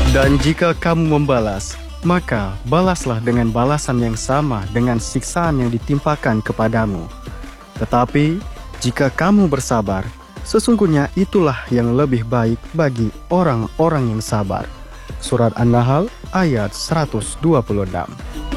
Dan jika kamu membalas, maka balaslah dengan balasan yang sama dengan siksaan yang ditimpakan kepadamu. Tetapi, jika kamu bersabar, sesungguhnya itulah yang lebih baik bagi orang-orang yang sabar. Surat An-Nahl ayat 126.